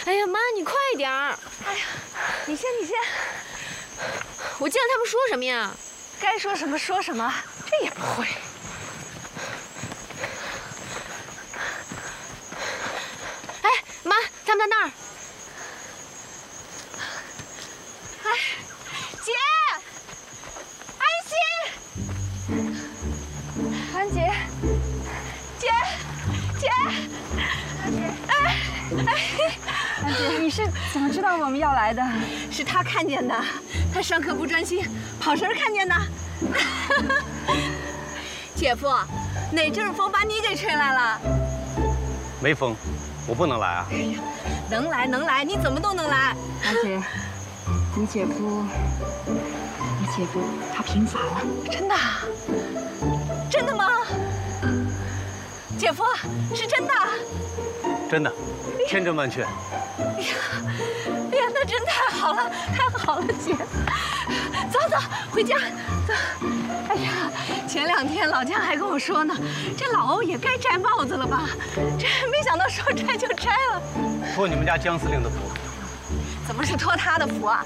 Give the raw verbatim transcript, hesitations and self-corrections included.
哎呀妈，你快点儿！ 哎呀，你先，你先。 我见了他们说什么呀？ 该说什么说什么，这也不会。 哎，妈，他们在那儿。 哎，姐，安心，安姐，姐，姐，安姐，哎哎， 安姐，你是怎么知道我们要来的？ 是他看见的，他上课不专心，跑神看见的。姐夫，哪阵风把你给吹来了？ 没风，我不能来啊。 哎呀，能来能来，你怎么都能来。 安姐，你姐夫，你姐夫他平反了。 真的？真的吗？姐夫，是真的？ 真的，千真万确。 哎呀，哎呀，那真太好了，太好了，姐。走走，回家。走。哎呀，前两天老姜还跟我说呢，这老欧也该摘帽子了吧？这没想到说摘就摘了。 托你们家姜司令的福。 怎么是托他的福啊？